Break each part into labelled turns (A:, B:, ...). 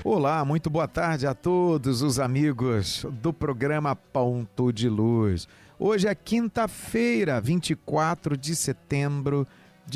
A: Olá, muito boa tarde a todos os amigos do programa Ponto de Luz. Hoje é quinta-feira, 24 de setembro de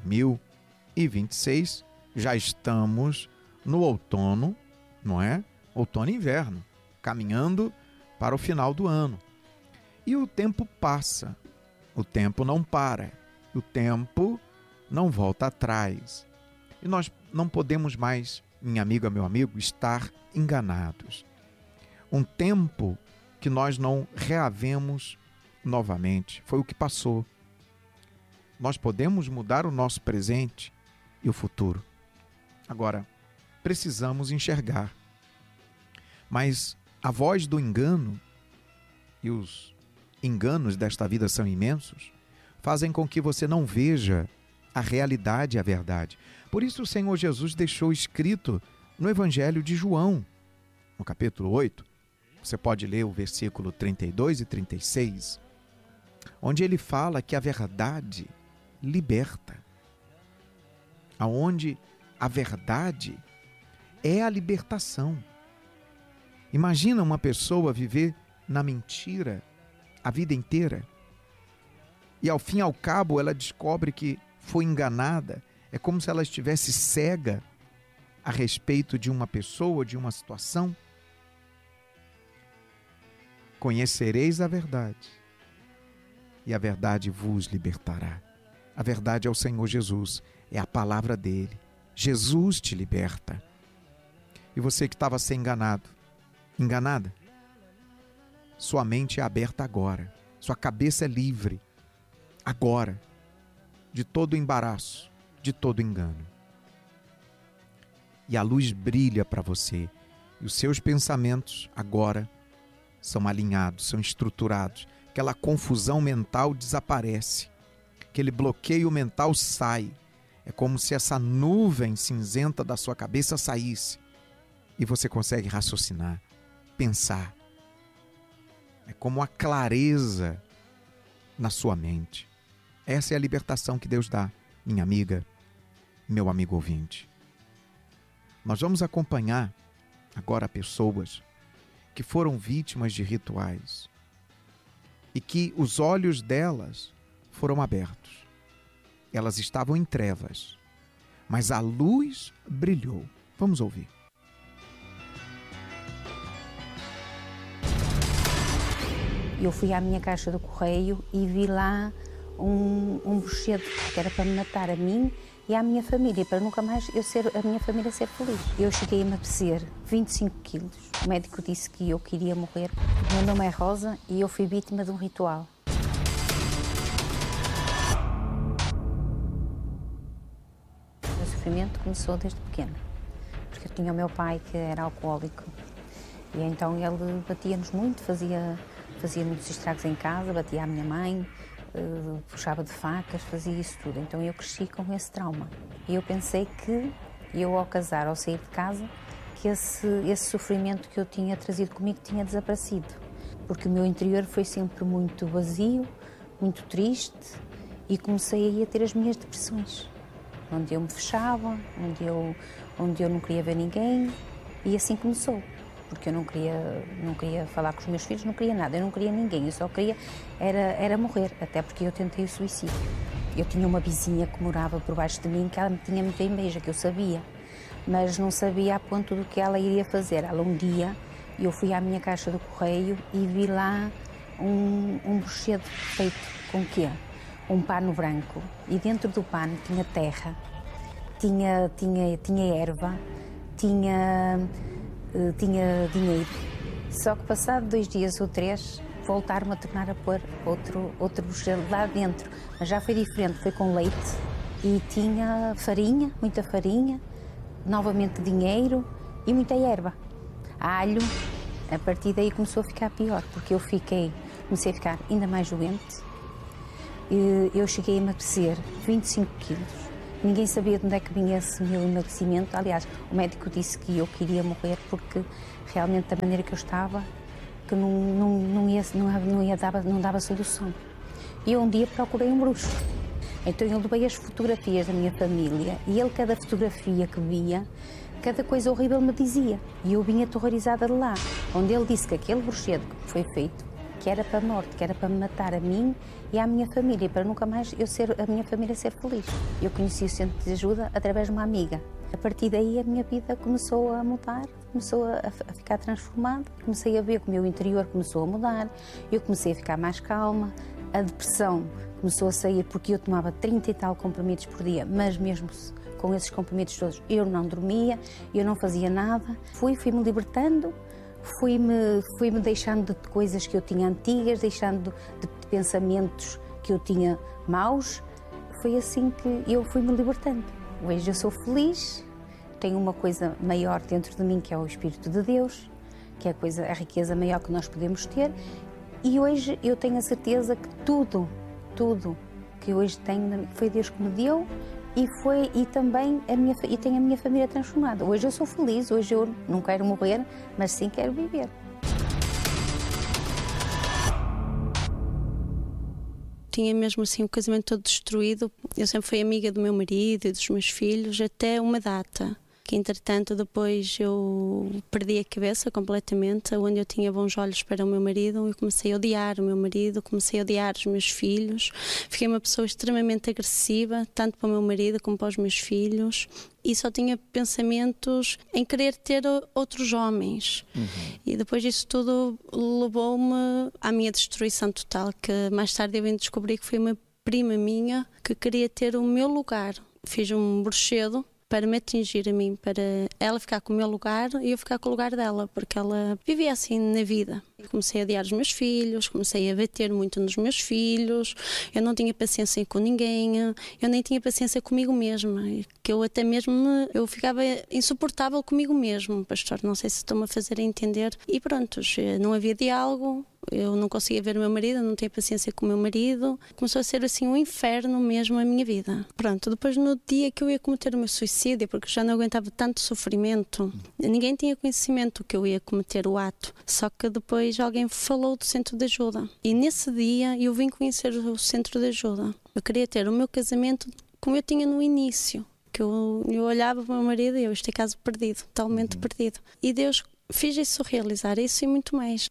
A: 2026. Já estamos no outono, não é? Outono e inverno, caminhando para o final do ano. E o tempo passa, o tempo não para, o tempo não volta atrás. E nós não podemos mais, minha amiga, meu amigo, estar enganados. Um tempo que nós não reavemos novamente, foi o que passou. Nós podemos mudar o nosso presente e o futuro. Agora, precisamos enxergar. Mas a voz do engano, e os enganos desta vida são imensos, fazem com que você não veja a realidade e a verdade. Por isso o Senhor Jesus deixou escrito no Evangelho de João, no capítulo 8, você pode ler o versículo 32 e 36, onde ele fala que a verdade liberta. Aonde a verdade é a libertação. Imagina uma pessoa viver na mentira a vida inteira e ao fim e ao cabo ela descobre que foi enganada. É como se ela estivesse cega a respeito de uma pessoa, de uma situação. Conhecereis a verdade, e a verdade vos libertará. A verdade é o Senhor Jesus, é a palavra dele. Jesus te liberta. E você que estava sendo enganada, sua mente é aberta agora, sua cabeça é livre, agora, de todo embaraço, de todo engano. E a luz brilha para você, e os seus pensamentos agora são alinhados, são estruturados. Aquela confusão mental desaparece, aquele bloqueio mental sai. É como se essa nuvem cinzenta da sua cabeça saísse e você consegue raciocinar, pensar. É como a clareza na sua mente. Essa é a libertação que Deus dá, minha amiga, meu amigo ouvinte. Nós vamos acompanhar agora pessoas que foram vítimas de rituais e que os olhos delas foram abertos. Elas estavam em trevas, mas a luz brilhou. Vamos ouvir.
B: Eu fui à minha caixa do correio e vi lá um bruxedo que era para me matar a mim e à minha família, para nunca mais a minha família ser feliz. Eu cheguei a emagrecer 25 quilos. O médico disse que eu queria morrer. O meu nome é Rosa e eu fui vítima de um ritual. O meu sofrimento começou desde pequena, porque eu tinha o meu pai que era alcoólico e então ele batia-nos muito, fazia muitos estragos em casa, batia a minha mãe, puxava de facas, fazia isso tudo. Então eu cresci com esse trauma. E eu pensei que eu, ao casar, ao sair de casa, que esse sofrimento que eu tinha trazido comigo tinha desaparecido. Porque o meu interior foi sempre muito vazio, muito triste, e comecei aí a ter as minhas depressões. Onde eu me fechava, onde eu não queria ver ninguém, e assim começou. Porque eu não queria falar com os meus filhos, não queria nada, eu não queria ninguém, eu só queria era morrer, até porque eu tentei o suicídio. Eu tinha uma vizinha que morava por baixo de mim, que ela me tinha muita inveja, que eu sabia, mas não sabia a ponto do que ela iria fazer. Ela um dia, eu fui à minha caixa do correio e vi lá um bruxedo feito com o quê? Um pano branco, e dentro do pano tinha terra, tinha erva, tinha dinheiro. Só que passado 2 dias ou 3 voltaram a tornar a pôr outro bruxedo lá dentro, mas já foi diferente, foi com leite e tinha farinha, muita farinha, novamente dinheiro e muita erva, alho. A partir daí começou a ficar pior, porque comecei a ficar ainda mais doente. Eu cheguei a emagrecer 25 quilos. Ninguém sabia de onde é que vinha esse meu emagrecimento. Aliás, o médico disse que eu queria morrer porque realmente da maneira que eu estava, que não dava solução. E eu um dia procurei um bruxo. Então eu levei as fotografias da minha família e ele, cada fotografia que via, Cada coisa horrível me dizia. E eu vinha aterrorizada de lá, onde ele disse que aquele bruxedo que foi feito, que era para a morte, que era para me matar a mim e à minha família, para nunca mais a minha família ser feliz. Eu conheci o centro de ajuda através de uma amiga. A partir daí a minha vida começou a mudar, começou a ficar transformada. Comecei a ver que o meu interior começou a mudar, eu comecei a ficar mais calma, a depressão começou a sair porque eu tomava 30 e tal comprimidos por dia, mas mesmo com esses comprimidos todos eu não dormia, eu não fazia nada. Fui-me libertando, fui-me deixando de coisas que eu tinha antigas, deixando de pensamentos que eu tinha maus. Foi assim que eu fui-me libertando. Hoje eu sou feliz, tenho uma coisa maior dentro de mim que é o Espírito de Deus, que é a riqueza maior que nós podemos ter, e hoje eu tenho a certeza que tudo que hoje tenho foi Deus que me deu e também tenho a minha família transformada. Hoje eu sou feliz, hoje eu não quero morrer, mas sim quero viver.
C: Tinha mesmo assim o casamento todo destruído. Eu sempre fui amiga do meu marido e dos meus filhos até uma data. Que entretanto depois eu perdi a cabeça completamente, onde eu tinha bons olhos para o meu marido, eu comecei a odiar o meu marido, comecei a odiar os meus filhos, fiquei uma pessoa extremamente agressiva, tanto para o meu marido como para os meus filhos, e só tinha pensamentos em querer ter outros homens. E depois disso tudo levou-me à minha destruição total, que mais tarde eu vim descobrir que foi uma prima minha que queria ter o meu lugar. Fiz um bruxedo para me atingir a mim, para ela ficar com o meu lugar e eu ficar com o lugar dela, porque ela vivia assim na vida. Comecei a odiar os meus filhos, comecei a bater muito nos meus filhos, eu não tinha paciência com ninguém, eu nem tinha paciência comigo mesma, que eu até mesmo, eu ficava insuportável comigo mesmo, pastor, não sei se estou-me a fazer entender. E pronto, não havia diálogo, eu não conseguia ver o meu marido, eu não tinha paciência com o meu marido, começou a ser assim um inferno mesmo a minha vida. Pronto, depois no dia que eu ia cometer o meu suicídio, porque já não aguentava tanto sofrimento, ninguém tinha conhecimento que eu ia cometer o ato, só que depois alguém falou do centro de ajuda e nesse dia eu vim conhecer o centro de ajuda. Eu queria ter o meu casamento como eu tinha no início, que eu olhava para o meu marido e este é caso perdido, totalmente perdido. E Deus fez isso realizar, isso e muito mais.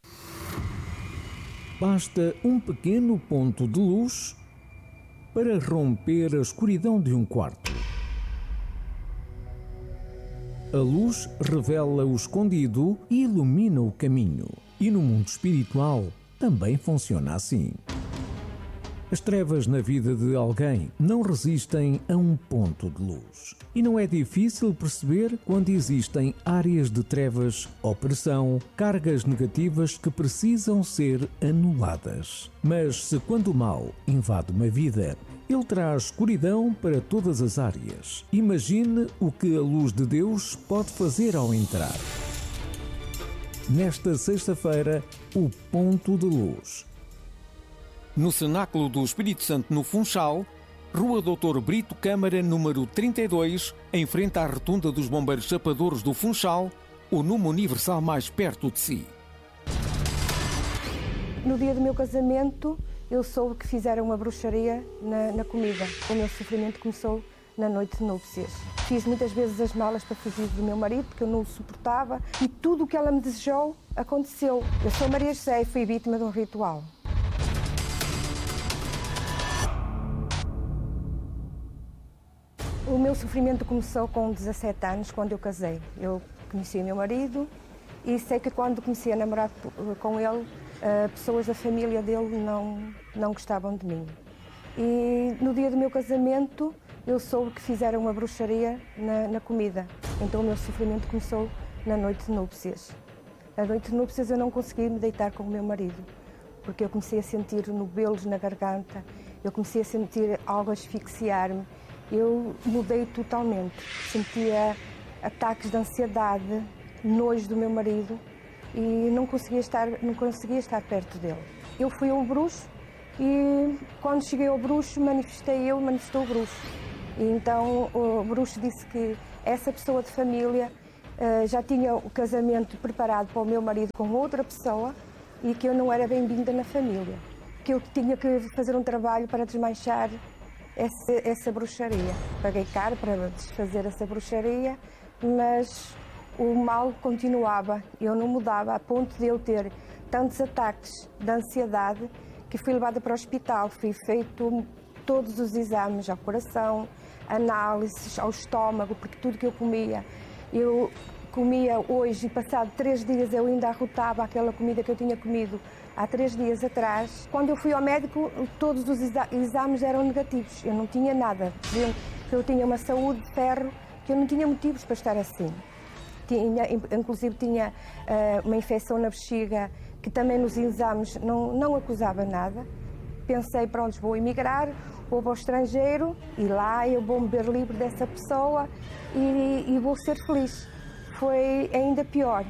D: Basta um pequeno ponto de luz para romper a escuridão de um quarto. A luz revela o escondido e ilumina o caminho. E no mundo espiritual também funciona assim. As trevas na vida de alguém não resistem a um ponto de luz. E não é difícil perceber quando existem áreas de trevas, opressão, cargas negativas que precisam ser anuladas. Mas se quando o mal invade uma vida, ele traz escuridão para todas as áreas. Imagine o que a luz de Deus pode fazer ao entrar. Nesta sexta-feira, o ponto de luz.
E: No Cenáculo do Espírito Santo, no Funchal, Rua Doutor Brito Câmara, número 32, em frente à Rotunda dos Bombeiros Chapadores do Funchal, o número universal mais perto de si.
F: No dia do meu casamento, eu soube que fizeram uma bruxaria na comida. O meu sofrimento começou na noite de núpcias. Fiz muitas vezes as malas para fugir do meu marido, porque eu não o suportava, e tudo o que ela me desejou aconteceu. Eu sou Maria José e fui vítima de um ritual. O meu sofrimento começou com 17 anos, quando eu casei. Eu conheci o meu marido e sei que quando comecei a namorar com ele, pessoas da família dele não gostavam de mim. E no dia do meu casamento, eu soube que fizeram uma bruxaria na comida. Então o meu sofrimento começou na noite de núpcias. Na noite de núpcias eu não consegui me deitar com o meu marido, porque eu comecei a sentir nobelos na garganta, eu comecei a sentir algo asfixiar-me. Eu mudei totalmente, sentia ataques de ansiedade, nojo do meu marido e não conseguia estar perto dele. Eu fui ao bruxo e quando cheguei ao bruxo manifestou o bruxo. E então o bruxo disse que essa pessoa de família já tinha o casamento preparado para o meu marido com outra pessoa e que eu não era bem-vinda na família, que eu tinha que fazer um trabalho para desmanchar essa bruxaria. Paguei caro para desfazer essa bruxaria mas o mal continuava, eu não mudava, a ponto de eu ter tantos ataques de ansiedade que fui levada para o hospital. Fui feito todos os exames ao coração, análises ao estômago, porque tudo que eu comia hoje e passado 3 dias eu ainda arrotava aquela comida que eu tinha comido há 3 dias atrás. Quando eu fui ao médico, todos os exames eram negativos, eu não tinha nada. Diziam que eu tinha uma saúde de ferro, que eu não tinha motivos para estar assim. Inclusive tinha uma infecção na bexiga, que também nos exames não acusava nada. Pensei, pronto, vou emigrar, vou para o estrangeiro e lá eu vou me ver livre dessa pessoa e vou ser feliz. Foi ainda pior,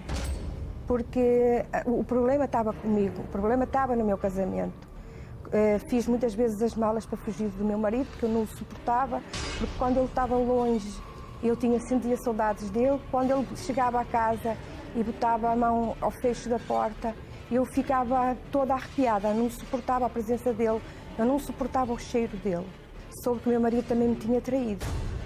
F: porque o problema estava comigo, o problema estava no meu casamento. Fiz muitas vezes as malas para fugir do meu marido, porque eu não o suportava, porque quando ele estava longe eu sentia saudades dele. Quando ele chegava a casa e botava a mão ao fecho da porta, eu ficava toda arrepiada, não suportava a presença dele, eu não suportava o cheiro dele. Soube que o meu marido também me tinha traído.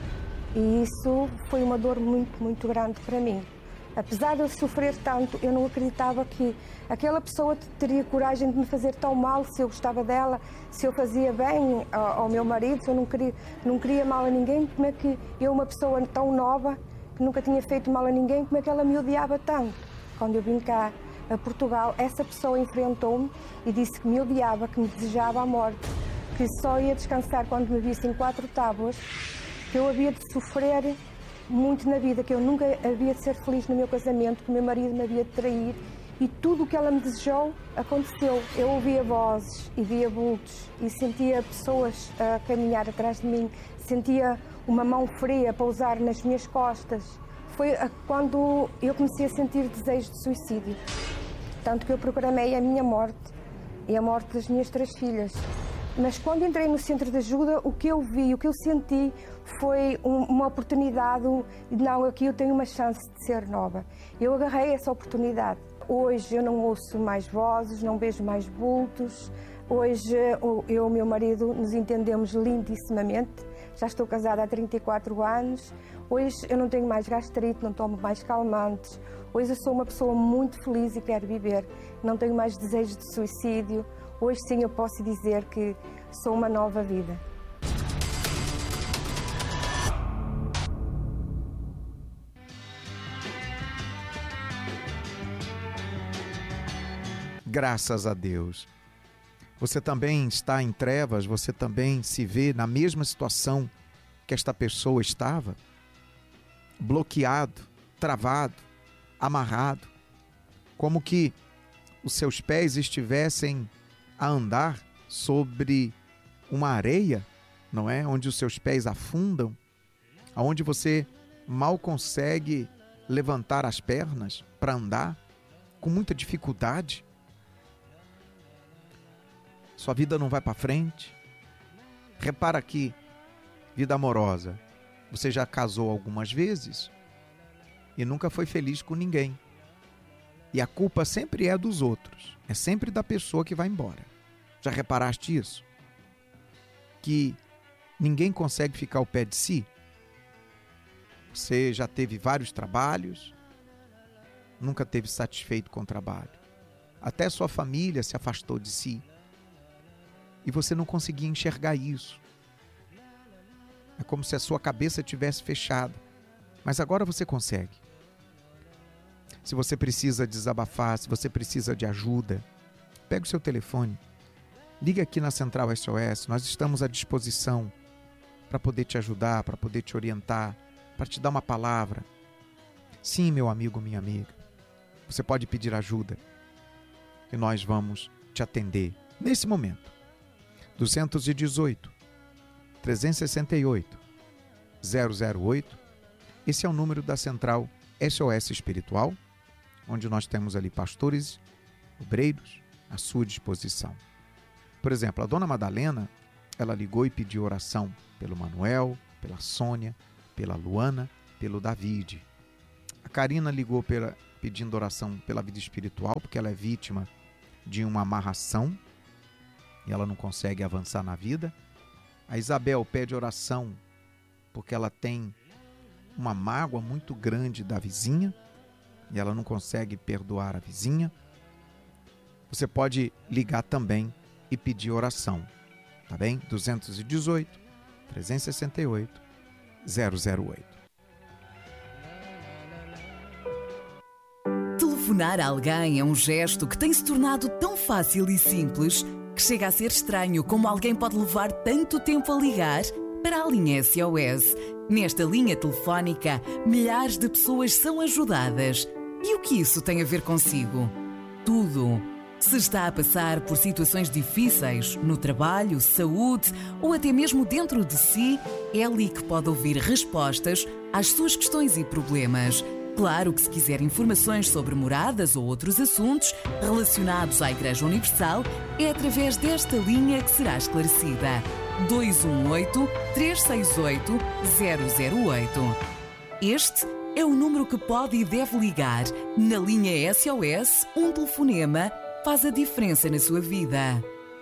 F: E isso foi uma dor muito, muito grande para mim. Apesar de eu sofrer tanto, eu não acreditava que aquela pessoa teria coragem de me fazer tão mal, se eu gostava dela, se eu fazia bem ao meu marido, se eu não queria mal a ninguém. Como é que eu, uma pessoa tão nova, que nunca tinha feito mal a ninguém, como é que ela me odiava tanto? Quando eu vim cá a Portugal, essa pessoa enfrentou-me e disse que me odiava, que me desejava a morte, que só ia descansar quando me visse em 4 tábuas, que eu havia de sofrer muito na vida, que eu nunca havia de ser feliz no meu casamento, que o meu marido me havia de trair, e tudo o que ela me desejou aconteceu. Eu ouvia vozes e via vultos e sentia pessoas a caminhar atrás de mim, sentia uma mão fria a pousar nas minhas costas. Foi quando eu comecei a sentir desejo de suicídio, tanto que eu programei a minha morte e a morte das minhas 3 filhas. Mas quando entrei no centro de ajuda, o que eu vi, o que eu senti foi uma oportunidade. Não, aqui eu tenho uma chance de ser nova. Eu agarrei essa oportunidade. Hoje eu não ouço mais vozes, não vejo mais vultos. Hoje eu e o meu marido nos entendemos lindissimamente. Já estou casada há 34 anos. Hoje eu não tenho mais gastrite, não tomo mais calmantes. Hoje eu sou uma pessoa muito feliz e quero viver. Não tenho mais desejo de suicídio. Hoje sim eu posso dizer que sou uma nova vida.
A: Graças a Deus. Você também está em trevas, você também se vê na mesma situação que esta pessoa estava? Bloqueado, travado, amarrado, como que os seus pés estivessem a andar sobre uma areia, não é? Onde os seus pés afundam, aonde você mal consegue levantar as pernas para andar, com muita dificuldade. Sua vida não vai para frente. Repara aqui, vida amorosa, você já casou algumas vezes e nunca foi feliz com ninguém. E a culpa sempre é dos outros, é sempre da pessoa que vai embora. Já reparaste isso? Que ninguém consegue ficar ao pé de si? Você já teve vários trabalhos, nunca esteve satisfeito com o trabalho. Até sua família se afastou de si. E você não conseguia enxergar isso. É como se a sua cabeça tivesse fechada. Mas agora você consegue. Se você precisa desabafar, se você precisa de ajuda, pega o seu telefone, liga aqui na Central SOS, nós estamos à disposição para poder te ajudar, para poder te orientar, para te dar uma palavra. Sim, meu amigo, minha amiga, você pode pedir ajuda e nós vamos te atender nesse momento. 218 368 008, esse é o número da Central SOS Espiritual, onde nós temos ali pastores, obreiros à sua disposição. Por exemplo, a dona Madalena, ela ligou e pediu oração pelo Manuel, pela Sônia, pela Luana, pelo David. A Karina ligou pedindo oração pela vida espiritual, porque ela é vítima de uma amarração e ela não consegue avançar na vida. A Isabel pede oração porque ela tem uma mágoa muito grande da vizinha e ela não consegue perdoar a vizinha, você pode ligar também e pedir oração, tá bem? 218 368 008.
G: Telefonar a alguém é um gesto que tem se tornado tão fácil e simples que chega a ser estranho como alguém pode levar tanto tempo a ligar para a linha SOS. Nesta linha telefónica, milhares de pessoas são ajudadas. E o que isso tem a ver consigo? Tudo. Se está a passar por situações difíceis, no trabalho, saúde ou até mesmo dentro de si, é ali que pode ouvir respostas às suas questões e problemas. Claro que se quiser informações sobre moradas ou outros assuntos relacionados à Igreja Universal, é através desta linha que será esclarecida. 218-368-008. Este é o número que pode e deve ligar. Na linha SOS, um telefonema faz a diferença na sua vida.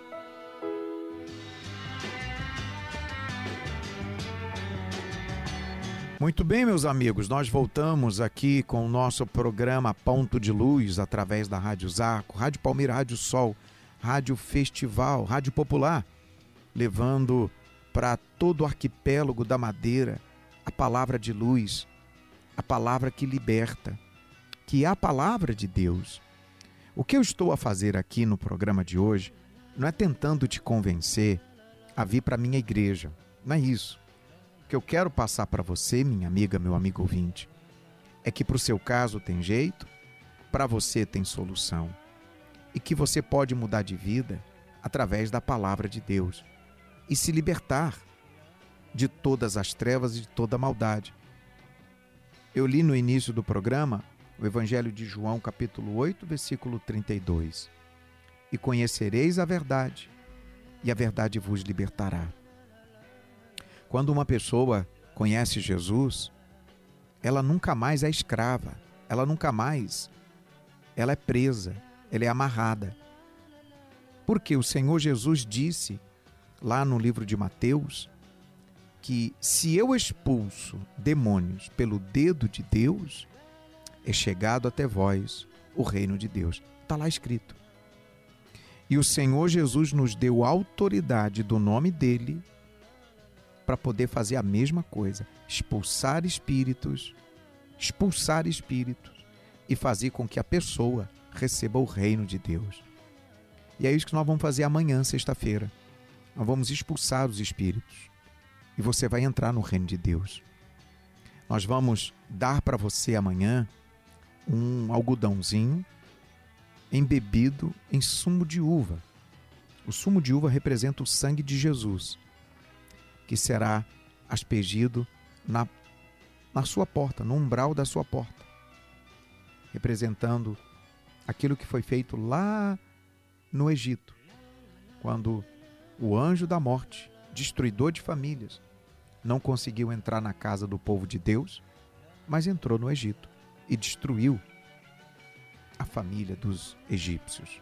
A: Muito bem, meus amigos, nós voltamos aqui com o nosso programa Ponto de Luz, através da Rádio Zarco, Rádio Palmeira, Rádio Sol, Rádio Festival, Rádio Popular, levando para todo o arquipélago da Madeira a palavra de luz, a palavra que liberta, que é a palavra de Deus. O que eu estou a fazer aqui no programa de hoje não é tentando te convencer a vir para a minha igreja, não é isso. O que eu quero passar para você, minha amiga, meu amigo ouvinte, é que para o seu caso tem jeito, para você tem solução e que você pode mudar de vida através da palavra de Deus e se libertar de todas as trevas e de toda a maldade. Eu li no início do programa o Evangelho de João, capítulo 8, versículo 32. E conhecereis a verdade, e a verdade vos libertará. Quando uma pessoa conhece Jesus, ela nunca mais é escrava, ela nunca mais, ela é presa, ela é amarrada. Porque o Senhor Jesus disse, lá no livro de Mateus, que se eu expulso demônios pelo dedo de Deus, é chegado até vós o reino de Deus. Está lá escrito. E o Senhor Jesus nos deu autoridade do nome dele para poder fazer a mesma coisa, expulsar espíritos e fazer com que a pessoa receba o reino de Deus. E é isso que nós vamos fazer amanhã, sexta-feira. Nós vamos expulsar os espíritos e você vai entrar no reino de Deus. Nós vamos dar para você amanhã um algodãozinho embebido em sumo de uva. O sumo de uva representa o sangue de Jesus, que será aspergido na sua porta, no umbral da sua porta, representando aquilo que foi feito lá no Egito, quando o anjo da morte, destruidor de famílias, não conseguiu entrar na casa do povo de Deus, mas entrou no Egito e destruiu a família dos egípcios.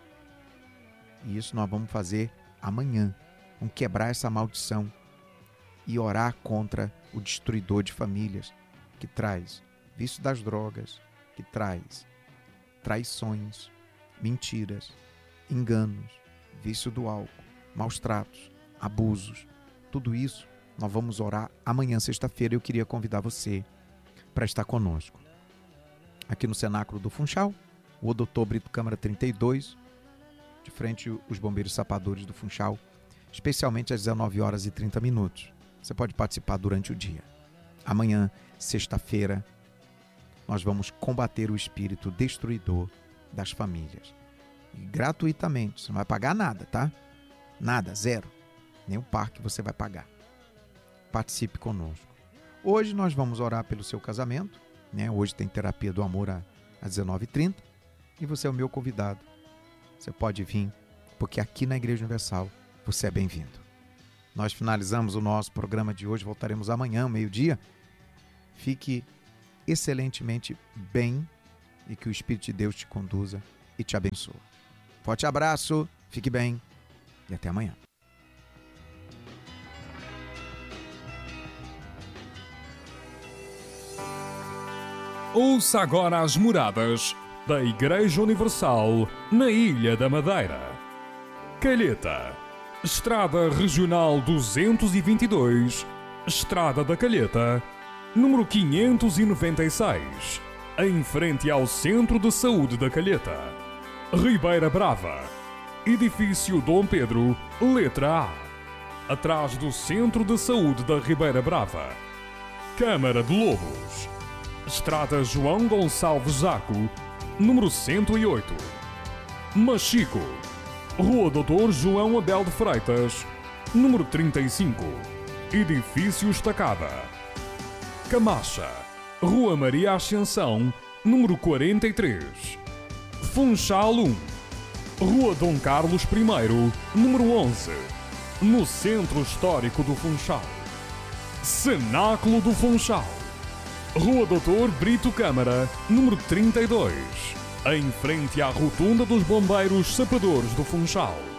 A: E isso nós vamos fazer amanhã, vamos quebrar essa maldição e orar contra o destruidor de famílias, que traz vício das drogas, que traz traições, mentiras, enganos, vício do álcool, maus tratos, abusos. Tudo isso nós vamos orar amanhã, sexta-feira. Eu queria convidar você para estar conosco aqui no Cenáculo do Funchal, o Dr. Brito Câmara 32, de frente aos bombeiros sapadores do Funchal, especialmente às 19h30. Você pode participar durante o dia. Amanhã, sexta-feira, nós vamos combater o espírito destruidor das famílias. E gratuitamente, você não vai pagar nada, tá? Nada, zero. Nem o parque você vai pagar. Participe conosco. Hoje nós vamos orar pelo seu casamento, né? Hoje tem terapia do amor às 19h30 e você é o meu convidado. Você pode vir, porque aqui na Igreja Universal você é bem-vindo. Nós finalizamos o nosso programa de hoje, voltaremos amanhã, meio-dia. Fique excelentemente bem e que o Espírito de Deus te conduza e te abençoe. Forte abraço, fique bem e até amanhã.
H: Ouça agora as moradas da Igreja Universal na Ilha da Madeira. Calheta, Estrada Regional 222, Estrada da Calheta, número 596, em frente ao Centro de Saúde da Calheta. Ribeira Brava, Edifício Dom Pedro, letra A, atrás do Centro de Saúde da Ribeira Brava. Câmara de Lobos, Estrada João Gonçalves Zaco, número 108. Machico, Rua Doutor João Abel de Freitas, número 35, Edifício Estacada. Camacha, Rua Maria Ascensão, número 43. Funchal 1, Rua Dom Carlos I, número 11, no Centro Histórico do Funchal. Cenáculo do Funchal, Rua Doutor Brito Câmara, número 32, em frente à Rotunda dos Bombeiros Sapadores do Funchal.